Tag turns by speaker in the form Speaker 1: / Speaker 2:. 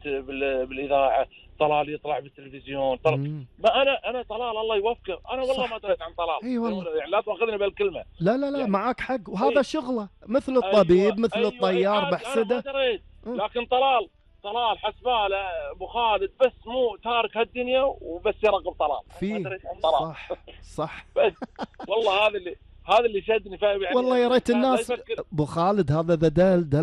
Speaker 1: بالاذاعه، طلال يطلع بالتلفزيون، طلال. ما انا طلال الله يوفقه، انا والله ما دريت عن طلال.
Speaker 2: اي والله.
Speaker 1: يعني لا تاخذني بالكلمه.
Speaker 2: لا لا لا
Speaker 1: يعني
Speaker 2: معك حق، وهذا شغله مثل
Speaker 1: ايوه
Speaker 2: الطبيب مثل
Speaker 1: ايوه اي
Speaker 2: الطيار
Speaker 1: عاد انا ما
Speaker 2: بحسده.
Speaker 1: دريت. لكن طلال حسباله ابو خالد بس مو تارك هالدنيا وبس يراقب طلال، ما
Speaker 2: فيه
Speaker 1: دريت عن طلال.
Speaker 2: صح صح.
Speaker 1: بس والله هذا اللي شدني، فاهم يعني؟
Speaker 2: والله يا ريت
Speaker 1: الانسان لا
Speaker 2: الناس.
Speaker 1: يفكر.
Speaker 2: ابو خالد هذا ذا